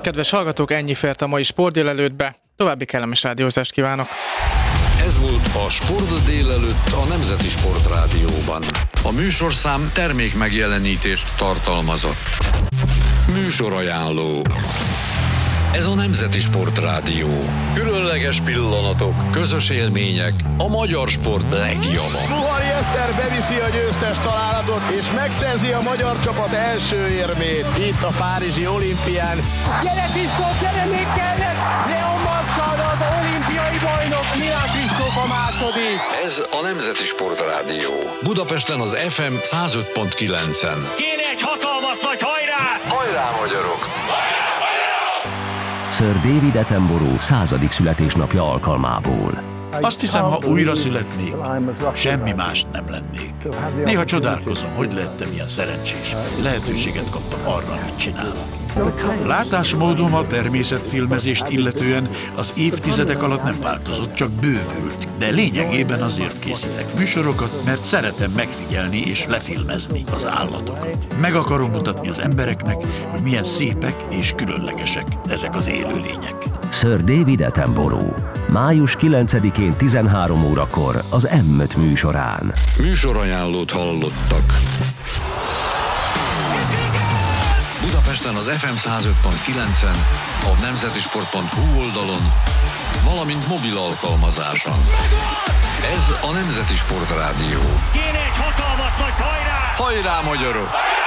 Kedves hallgatók, ennyi fért a mai Sport délelőttbe. További kellemes rádiózást kívánok! Ez volt a Sport délelőtt a Nemzeti Sport Rádióban. A műsorszám termék megjelenítést tartalmazott. Műsorajánló. Ez a Nemzeti Sport Rádió. Különleges pillanatok, közös élmények, a magyar sport legjava. Puhari Eszter beviszi a győztes találatot, és megszerzi a magyar csapat első érmét itt a Párizsi olimpián. Gyere Kristóf, gyere még kellett! Leon Marcsal az olimpiai bajnok, Milán Kristóf a második. Ez a Nemzeti Sport Rádió. Budapesten az FM 105.9-en. Kéne egy hatalmas nagy hajrá! Hajrá, magyarok! Sir David Attenborough 100. születésnapja alkalmából. Azt hiszem, ha újra születnék, semmi mást nem lennék. Néha csodálkozom, hogy lehettem ilyen szerencsés. Lehetőséget kaptam arra, amit csinálok. Látásmódom a természetfilmezést illetően az évtizedek alatt nem változott, csak bővült. De lényegében azért készítek műsorokat, mert szeretem megfigyelni és lefilmezni az állatokat. Meg akarom mutatni az embereknek, hogy milyen szépek és különlegesek ezek az élőlények. Sir David Attenborough. Május 9-én 13 órakor az M5 műsorán. Műsorajánlót hallottak. Budapesten az FM 105.9-en, a nemzetisport.hu oldalon, valamint mobil alkalmazáson. Ez a Nemzeti Sport Rádió. Kéne egy hatalmas nagy hajrá! Hajrá, magyarok!